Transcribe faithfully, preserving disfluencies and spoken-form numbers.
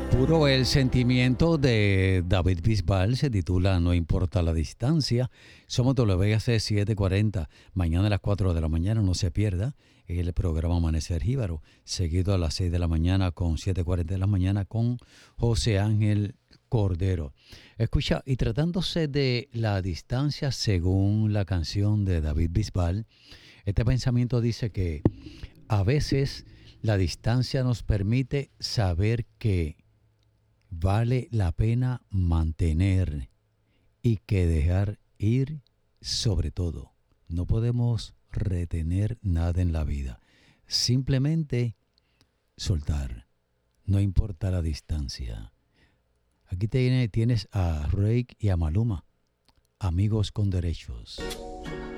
Puro el sentimiento de David Bisbal se titula No importa la distancia. Somos W C setecientos cuarenta. Mañana a las cuatro de la mañana no se pierda el programa Amanecer Jíbaro, seguido a las seis de la mañana con siete cuarenta de la mañana con José Ángel Cordero. Escucha, y tratándose de la distancia según la canción de David Bisbal, este pensamiento dice que a veces la distancia nos permite saber que vale la pena mantener y que dejar ir sobre todo. No podemos retener nada en la vida. Simplemente soltar. No importa la distancia. Aquí tiene, tienes a Rake y a Maluma, amigos con derechos.